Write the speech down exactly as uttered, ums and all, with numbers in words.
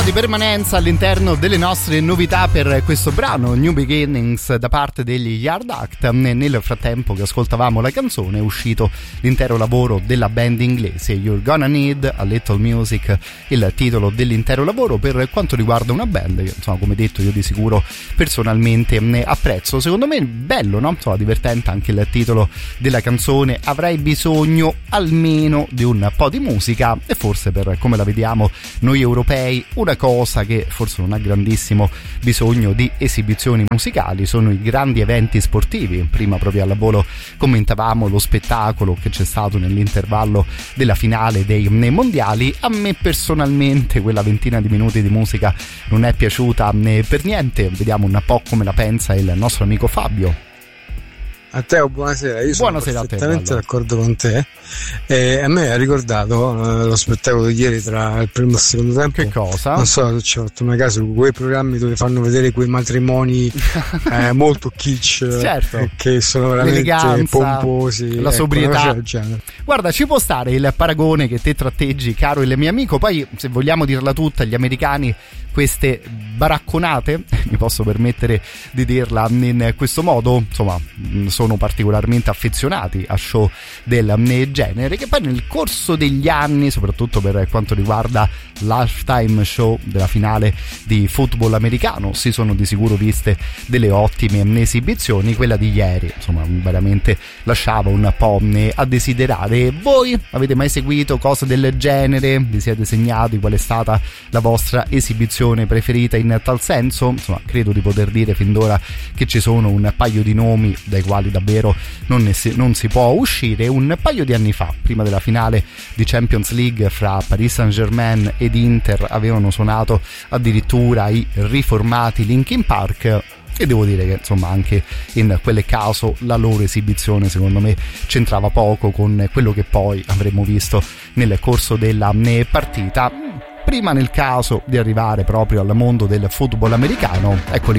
di permanenza all'interno delle nostre novità per questo brano New Beginnings da parte degli Yard Act. Nel frattempo che ascoltavamo la canzone è uscito l'intero lavoro della band inglese You're Gonna Need a Little Music, il titolo dell'intero lavoro per quanto riguarda una band che, insomma, come detto, io di sicuro personalmente apprezzo. Secondo me è bello, no? Insomma, divertente anche il titolo della canzone. Avrei bisogno almeno di un po' di musica, e forse per come la vediamo noi europei una cosa che forse non ha grandissimo bisogno di esibizioni musicali sono i grandi eventi sportivi. Prima proprio al volo commentavamo lo spettacolo che c'è stato nell'intervallo della finale dei mondiali. A me personalmente quella ventina di minuti di musica non è piaciuta per niente. Vediamo un po' come la pensa il nostro amico Fabio. A te, buonasera, io sono buonasera perfettamente a te, d'accordo con te. E a me ha ricordato eh, lo spettacolo di ieri tra il primo e il secondo tempo. Che cosa? Non so se ci ho fatto mai caso, quei programmi dove fanno vedere quei matrimoni eh, molto kitsch, certo, che sono veramente pomposi, la ecco, sobrietà. Guarda, ci può stare il paragone che te tratteggi, caro il mio amico. Poi, se vogliamo dirla tutta, gli americani queste baracconate, mi posso permettere di dirla in questo modo, insomma, sono particolarmente affezionati a show del genere, che poi nel corso degli anni, soprattutto per quanto riguarda l'halftime show della finale di football americano, si sono di sicuro viste delle ottime esibizioni. Quella di ieri, insomma, veramente lasciava un po' a desiderare. Voi avete mai seguito cose del genere? Vi siete segnati qual è stata la vostra esibizione preferita in tal senso? Insomma, credo di poter dire fin d'ora che ci sono un paio di nomi dai quali davvero non, ne si, non si può uscire. Un paio di anni fa, prima della finale di Champions League fra Paris Saint-Germain ed Inter, avevano suonato addirittura i riformati Linkin Park, e devo dire che, insomma, anche in quel caso la loro esibizione secondo me c'entrava poco con quello che poi avremmo visto nel corso della partita. Prima, nel caso di arrivare proprio al mondo del football americano, eccoli